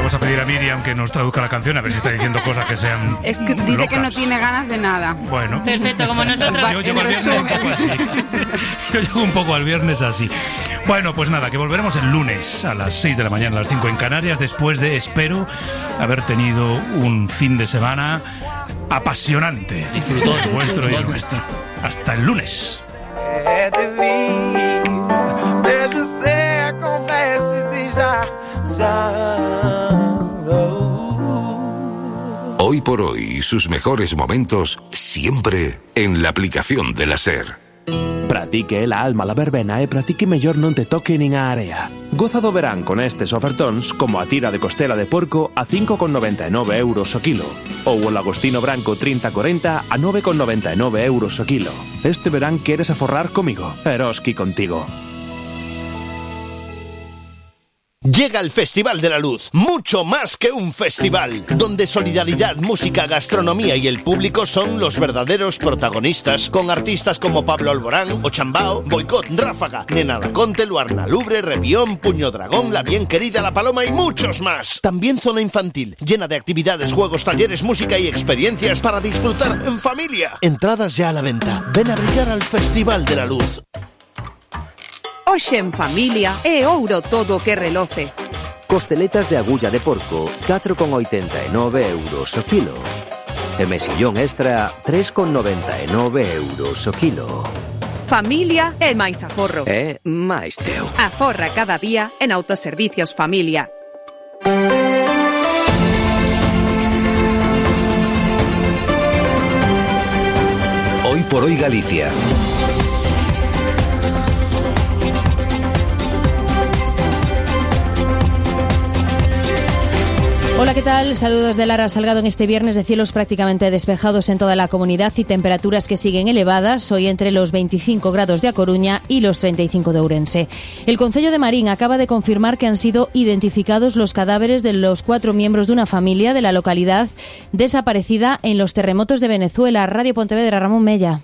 vamos a pedir a Miriam que nos traduzca la canción, a ver si está diciendo cosas que sean Es que dice locas. que no tiene ganas de nada. Bueno. Perfecto, como nosotros. Yo llego al viernes un poco así. Yo llego un poco al viernes así. Bueno, pues nada, que volveremos el lunes a las 6 de la mañana, a las 5 en Canarias, después de, espero, haber tenido un fin de semana apasionante. Disfrutón. El vuestro y el nuestro. Hasta el lunes. Hoy por hoy, sus mejores momentos siempre en la aplicación de la SER. Pratique la alma la verbena e pratique mellor non te toque nin a area. Goza do verán con estes ofertóns como a tira de costela de porco a 5,99 euros o kilo ou o lagostino branco 30-40 a 9,99 euros o kilo. Este verán queres aforrar comigo, Eroski contigo. Llega el Festival de la Luz, mucho más que un festival, donde solidaridad, música, gastronomía y el público son los verdaderos protagonistas, con artistas como Pablo Alborán, Ochambao, Boicot, Ráfaga, Nena Laconte, Luarna Lubre, Rebión, Puño Dragón, La Bien Querida, La Paloma y muchos más. También zona infantil, llena de actividades, juegos, talleres, música y experiencias para disfrutar en familia. Entradas ya a la venta. Ven a brillar al Festival de la Luz. Hoxe en familia é ouro todo o que reloce. Costeletas de agulla de porco, 4,89 euros o kilo. E mesillón extra, 3,99 euros o kilo. Familia é máis aforro. É máis teu. Aforra cada día en Autoservicios Familia. Hoy por hoy Galicia. Hola, ¿qué tal? Saludos de Lara Salgado en este viernes de cielos prácticamente despejados en toda la comunidad y temperaturas que siguen elevadas, hoy entre los 25 grados de A Coruña y los 35 de Ourense. El Concello de Marín acaba de confirmar que han sido identificados los cadáveres de los 4 miembros de una familia de la localidad desaparecida en los terremotos de Venezuela. Radio Pontevedra, Ramón Mella.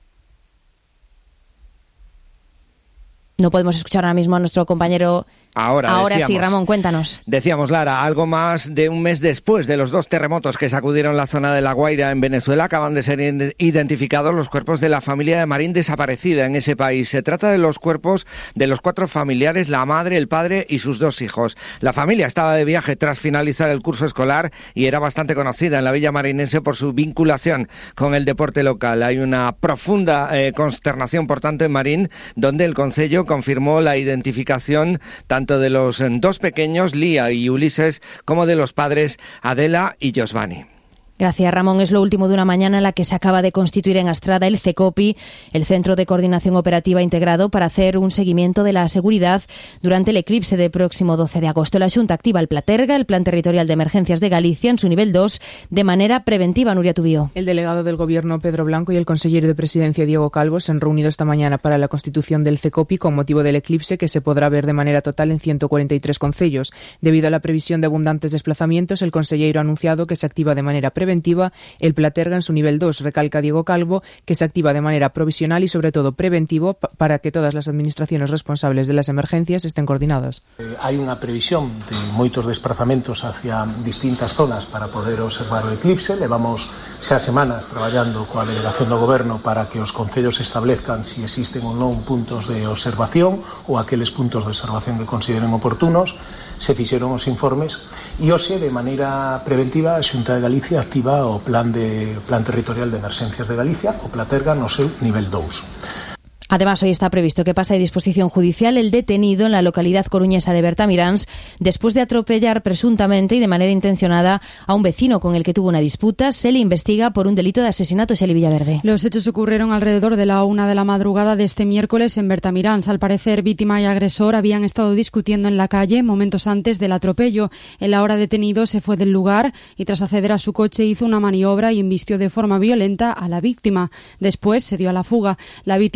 No podemos escuchar ahora mismo a nuestro compañero. Ahora sí, Ramón, cuéntanos. Decíamos, Lara, algo más de un mes después de los 2 terremotos que sacudieron la zona de La Guaira en Venezuela, acaban de ser identificados los cuerpos de la familia de Marín desaparecida en ese país. Se trata de los cuerpos de los 4 familiares, la madre, el padre y sus 2 hijos. La familia estaba de viaje tras finalizar el curso escolar y era bastante conocida en la villa marinense por su vinculación con el deporte local. Hay una profunda consternación, por tanto, en Marín, donde el Concello confirmó la identificación tanto de los 2 pequeños, Lía y Ulises, como de los padres Adela y Josvani. Gracias, Ramón. Es lo último de una mañana en la que se acaba de constituir en Astrada el CECOPI, el Centro de Coordinación Operativa Integrado, para hacer un seguimiento de la seguridad durante el eclipse del próximo 12 de agosto. La Xunta activa el Platerga, el Plan Territorial de Emergencias de Galicia, en su nivel 2, de manera preventiva. Nuria Tubío. El delegado del Gobierno, Pedro Blanco, y el consejero de Presidencia, Diego Calvo, se han reunido esta mañana para la constitución del CECOPI con motivo del eclipse, que se podrá ver de manera total en 143 concellos. Debido a la previsión de abundantes desplazamientos, el consejero ha anunciado que se activa de manera preventiva el Platerga en su nivel 2. Recalca Diego Calvo que se activa de manera provisional y sobre todo preventivo para que todas las administraciones responsables de las emergencias estén coordinadas. Hai unha previsión de moitos desplazamentos hacia distintas zonas para poder observar o eclipse. Levamos xa semanas traballando coa delegación do Goberno para que os concellos establezcan si existen ou non puntos de observación ou aqueles puntos de observación que consideren oportunos. Se fixeron os informes e hoxe, de maneira preventiva, a Xunta de Galicia activa o Plan Territorial de Emergencias de Galicia, o Platerga, no seu nivel 2. Además, hoy está previsto que pase a disposición judicial el detenido en la localidad coruñesa de Bertamiráns después de atropellar presuntamente y de manera intencionada a un vecino con el que tuvo una disputa. Se le investiga por un delito de asesinato. Xeli Villaverde. Los hechos ocurrieron alrededor de la 1 de la madrugada de este miércoles en Bertamiráns. Al parecer, víctima y agresor habían estado discutiendo en la calle momentos antes del atropello. El ahora detenido se fue del lugar y tras acceder a su coche hizo una maniobra y embistió de forma violenta a la víctima. Después se dio a la fuga. La víctima resultó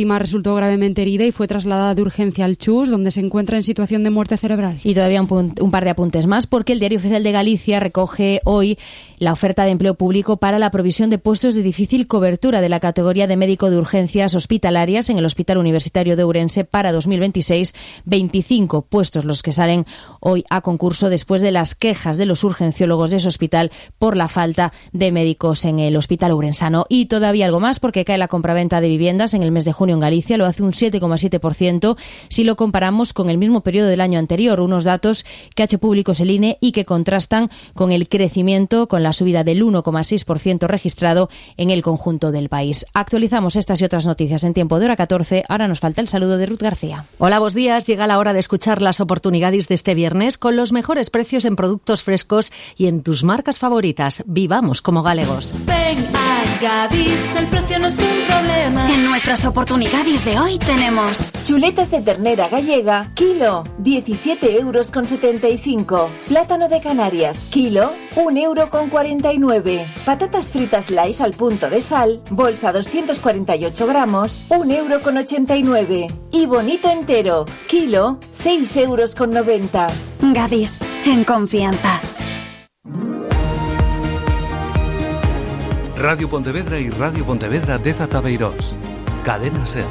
resultó gravemente herida y fue trasladada de urgencia al CHUS, donde se encuentra en situación de muerte cerebral. Y todavía un par de apuntes más, porque el Diario Oficial de Galicia recoge hoy la oferta de empleo público para la provisión de puestos de difícil cobertura de la categoría de médico de urgencias hospitalarias en el Hospital Universitario de Ourense para 2026. 25 puestos los que salen hoy a concurso después de las quejas de los urgenciólogos de ese hospital por la falta de médicos en el Hospital Ourensano. Y todavía algo más, porque cae la compraventa de viviendas en el mes de junio en Galicia, lo hace un 7,7% si lo comparamos con el mismo periodo del año anterior, unos datos que ha hecho públicos el INE y que contrastan con el crecimiento, con la subida del 1,6% registrado en el conjunto del país. Actualizamos estas y otras noticias en tiempo de hora 14. Ahora nos falta el saludo de Ruth García. Hola, buenos días. Llega la hora de escuchar las oportunidades de este viernes con los mejores precios en productos frescos y en tus marcas favoritas. Vivamos como galegos. Ven a Gadis, el precio no es un problema. En nuestras oportunidades de hoy tenemos chuletas de ternera gallega, kilo, 17,75 €. Plátano de Canarias, kilo, 1,49 €. Patatas fritas Lays al punto de sal, bolsa 248 gramos, 1,89 €. Y bonito entero, kilo, 6,90 €. Gadis, en confianza. Radio Pontevedra y Radio Pontevedra de Zatabeirós. Cadena SER.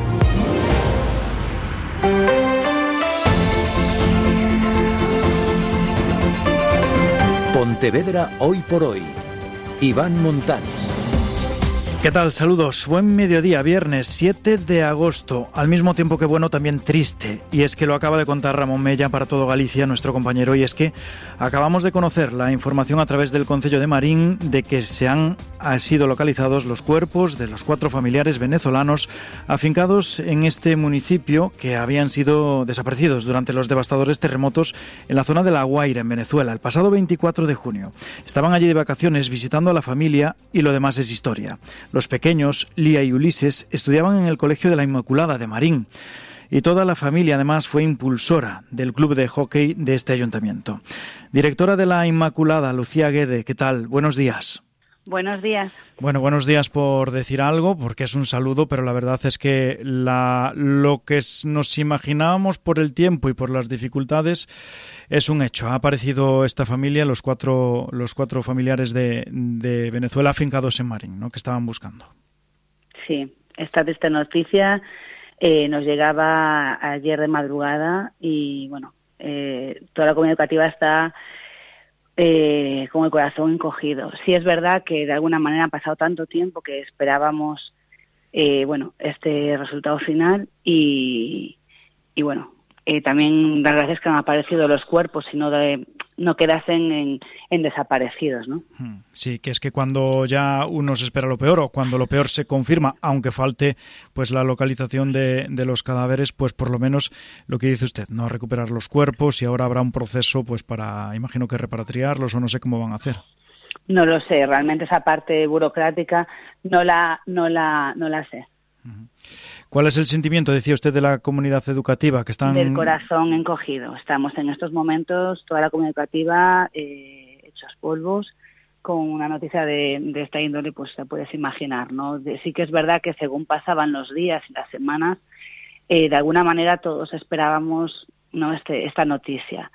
Pontevedra hoy por hoy. Iván Montanes. ¿Qué tal? Saludos. Buen mediodía, viernes 7 de agosto. Al mismo tiempo que bueno, también triste. Y es que lo acaba de contar Ramón Mella para todo Galicia, nuestro compañero. Y es que acabamos de conocer la información a través del Concello de Marín de que han sido localizados los cuerpos de los 4 familiares venezolanos afincados en este municipio que habían sido desaparecidos durante los devastadores terremotos en la zona de La Guaira, en Venezuela, el pasado 24 de junio. Estaban allí de vacaciones visitando a la familia y lo demás es historia. Los pequeños, Lía y Ulises, estudiaban en el Colegio de la Inmaculada de Marín y toda la familia además fue impulsora del club de hockey de este ayuntamiento. Directora de la Inmaculada, Lucía Guede, ¿qué tal? Buenos días. Buenos días. Bueno, buenos días por decir algo, porque es un saludo, pero la verdad es que lo que nos imaginábamos por el tiempo y por las dificultades es un hecho. Ha aparecido esta familia, los cuatro familiares de Venezuela afincados en Marín, ¿no?, que estaban buscando. Sí, esta triste noticia nos llegaba ayer de madrugada y, bueno, toda la comunidad educativa está con el corazón encogido. Sí es verdad que de alguna manera ha pasado tanto tiempo que esperábamos este resultado final y bueno, también dar gracias que han aparecido los cuerpos y no quedasen en desaparecidos, ¿no? Sí, que es que cuando ya uno se espera lo peor o cuando lo peor se confirma, aunque falte pues la localización de los cadáveres, pues por lo menos lo que dice usted, no recuperar los cuerpos, y ahora habrá un proceso pues para, imagino que repatriarlos, o no sé cómo van a hacer. No lo sé, realmente esa parte burocrática no la sé. ¿Cuál es el sentimiento, decía usted, de la comunidad educativa? Que están... Del corazón encogido. Estamos en estos momentos, toda la comunidad educativa, hechos polvos, con una noticia de esta índole, pues te puedes imaginar, ¿no? Sí que es verdad que según pasaban los días y las semanas, de alguna manera todos esperábamos, ¿no?, esta noticia.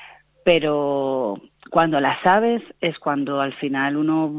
Pero cuando la sabes es cuando al final uno...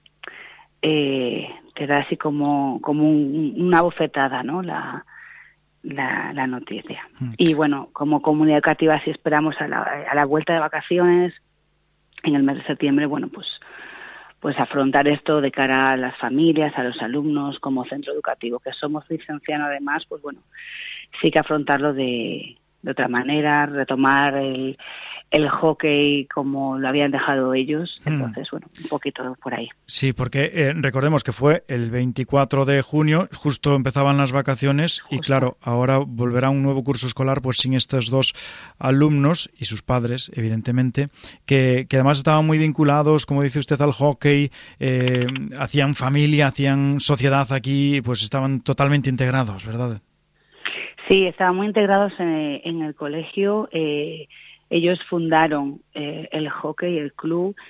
te da así como una bofetada, ¿no?, la noticia. Y bueno, como comunidad educativa sí esperamos a la vuelta de vacaciones en el mes de septiembre, bueno, pues afrontar esto de cara a las familias, a los alumnos, como centro educativo que somos licenciados además, pues bueno, sí que afrontarlo de otra manera, retomar el hockey como lo habían dejado ellos. Entonces, bueno, un poquito por ahí. Sí, porque recordemos que fue el 24 de junio, justo empezaban las vacaciones. Justo. Y claro, ahora volverá un nuevo curso escolar pues sin estos 2 alumnos y sus padres, evidentemente, que además estaban muy vinculados, como dice usted, al hockey, hacían familia, hacían sociedad aquí, pues estaban totalmente integrados, ¿verdad? Sí, estaban muy integrados en el colegio. Ellos fundaron el hockey, el club,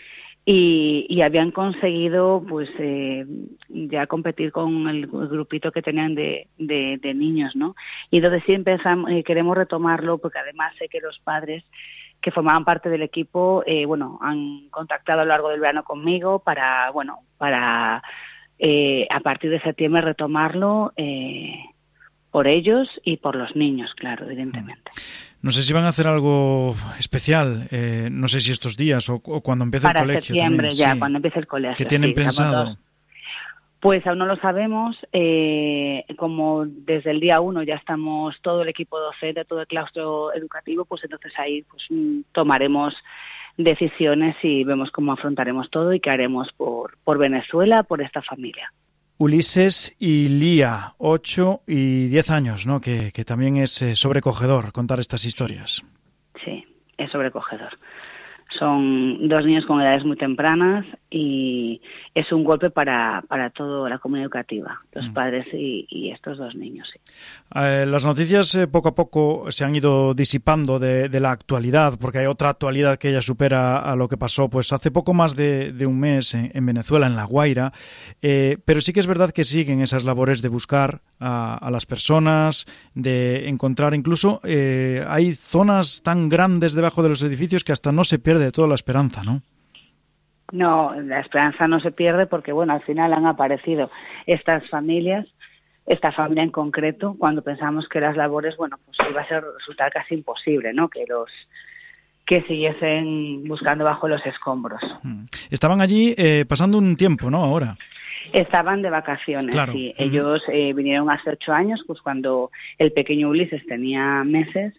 y habían conseguido pues ya competir con el grupito que tenían de niños, ¿no? Y entonces sí queremos retomarlo, porque además sé que los padres que formaban parte del equipo, han contactado a lo largo del verano conmigo para a partir de septiembre retomarlo por ellos y por los niños, claro, evidentemente. No sé si van a hacer algo especial, no sé si estos días o cuando empiece el colegio. Para septiembre también, ya, cuando empiece el colegio. ¿Qué tienen pensado? Pues aún no lo sabemos, como desde el día 1 ya estamos todo el equipo docente, todo el claustro educativo, pues entonces ahí pues tomaremos decisiones y vemos cómo afrontaremos todo y qué haremos por Venezuela, por esta familia. Ulises y Lía, 8 y 10 años, ¿no? Que también es sobrecogedor contar estas historias. Sí, es sobrecogedor. Son 2 niños con edades muy tempranas y es un golpe para toda la comunidad educativa, los padres y estos 2 niños. Sí. Las noticias poco a poco se han ido disipando de la actualidad, porque hay otra actualidad que ya supera a lo que pasó pues hace poco más de un mes en Venezuela, en La Guaira, pero sí que es verdad que siguen esas labores de buscar a las personas, de encontrar incluso, hay zonas tan grandes debajo de los edificios que hasta no se pierde toda la esperanza, ¿no? No, la esperanza no se pierde porque, al final han aparecido estas familias, esta familia en concreto, cuando pensamos que las labores, pues iba a resultar casi imposible, ¿no? Que siguiesen buscando bajo los escombros. Estaban allí pasando un tiempo, ¿no? Ahora. Estaban de vacaciones, claro. Sí. Ellos vinieron hace 8 años, pues cuando el pequeño Ulises tenía meses,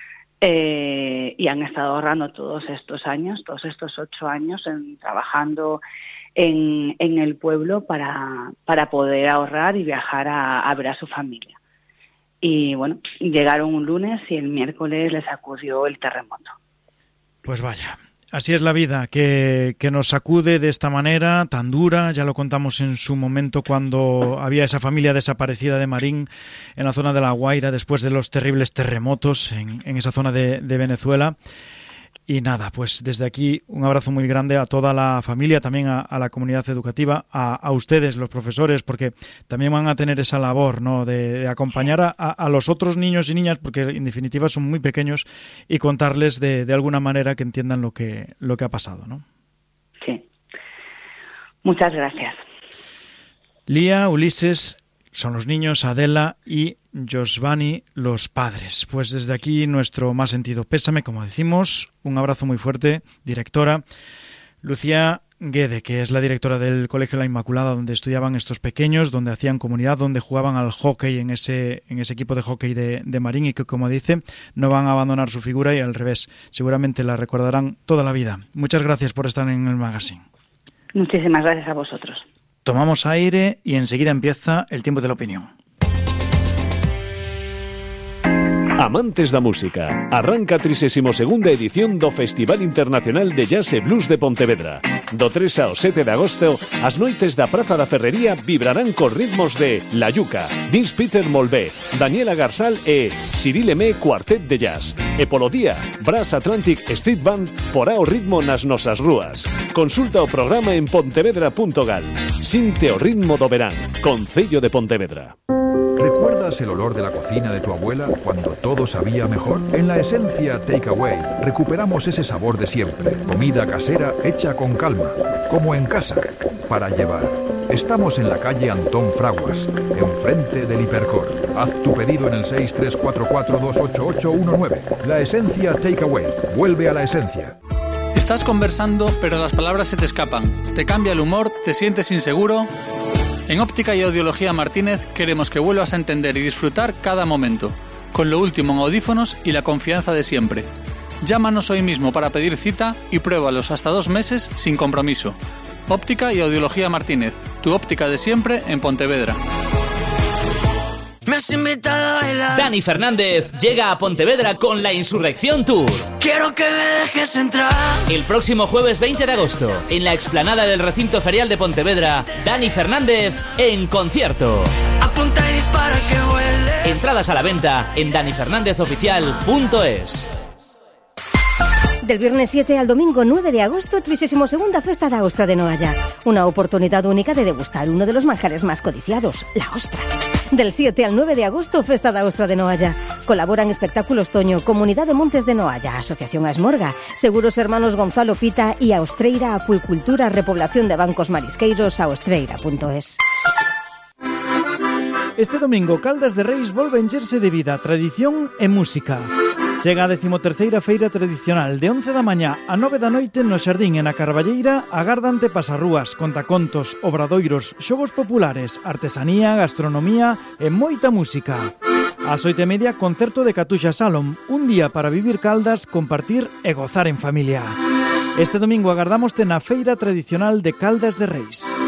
y han estado ahorrando todos estos 8 años, trabajando en el pueblo para poder ahorrar y viajar a ver a su familia. Y llegaron un lunes y el miércoles les sacudió el terremoto. Pues vaya. Así es la vida, que nos sacude de esta manera tan dura. Ya lo contamos en su momento cuando había esa familia desaparecida de Marín en la zona de La Guaira después de los terribles terremotos en esa zona de Venezuela. Y nada, pues desde aquí un abrazo muy grande a toda la familia, también a la comunidad educativa, a ustedes, los profesores, porque también van a tener esa labor, ¿no?, de acompañar a los otros niños y niñas, porque en definitiva son muy pequeños, y contarles de alguna manera que entiendan lo que ha pasado, ¿no? Sí. Muchas gracias. Lía, Ulises son los niños, Adela y Josvani, los padres. Pues desde aquí nuestro más sentido pésame, como decimos, un abrazo muy fuerte, directora. Lucía Guede, que es la directora del Colegio La Inmaculada, donde estudiaban estos pequeños, donde hacían comunidad, donde jugaban al hockey en ese equipo de hockey de Marín, y que, como dice, no van a abandonar su figura, y al revés, seguramente la recordarán toda la vida. Muchas gracias por estar en el magazine. Muchísimas gracias a vosotros. Tomamos aire y enseguida empieza el tiempo de la opinión. Amantes da música, arranca a 32ª edición do Festival Internacional de Jazz e Blues de Pontevedra. Do 3 ao 7 de agosto, as noites da Praza da Ferrería vibrarán cos ritmos de La Yuca, Vince Peter Molvé, Daniela Garsal e Cyril Emé Cuartet de Jazz. E polo día, Brass Atlantic Street Band porá o ritmo nas nosas rúas. Consulta o programa en pontevedra.gal. Sinte o ritmo do verán. Concello de Pontevedra. ¿Recuerdas el olor de la cocina de tu abuela cuando todo sabía mejor? En La Esencia Takeaway recuperamos ese sabor de siempre. Comida casera hecha con calma, como en casa, para llevar. Estamos en la calle Antón Fraguas, enfrente del Hipercor. Haz tu pedido en el 634428819. La Esencia Takeaway. Vuelve a la esencia. Estás conversando, pero las palabras se te escapan. Te cambia el humor, te sientes inseguro. En Óptica y Audiología Martínez queremos que vuelvas a entender y disfrutar cada momento, con lo último en audífonos y la confianza de siempre. Llámanos hoy mismo para pedir cita y pruébalos hasta 2 meses sin compromiso. Óptica y Audiología Martínez, tu óptica de siempre en Pontevedra. Dani Fernández llega a Pontevedra con la Insurrección Tour. Quiero que me dejes entrar. El próximo jueves 20 de agosto, en la explanada del recinto ferial de Pontevedra, Dani Fernández en concierto. Apunta y dispara que vuele. Entradas a la venta en danifernández.oficial.es. Del viernes 7 al domingo 9 de agosto, 32ª Festa da Ostra de Noalla. Una oportunidad única de degustar uno de los manjares más codiciados, la ostra. Del 7 al 9 de agosto, Festa da Ostra de Noalla. Colaboran Espectáculos Toño, Comunidad de Montes de Noalla, Asociación Asmorga, Seguros Hermanos Gonzalo Pita y Austreira Acuicultura, Repoblación de Bancos Marisqueiros, austreira.es. Este domingo, Caldas de Reis volve a encherse de vida, tradición e música. Chega a 13ª Feira Tradicional de 11 da mañá a 9 da noite no Xardín e na Carballeira. Agardante pasarrúas, contacontos, obradoiros, xogos populares, artesanía, gastronomía e moita música. Ás 8:30, concerto de Catuxa Salom, un día para vivir Caldas, compartir e gozar en familia. Este domingo agardámoste na Feira Tradicional de Caldas de Reis.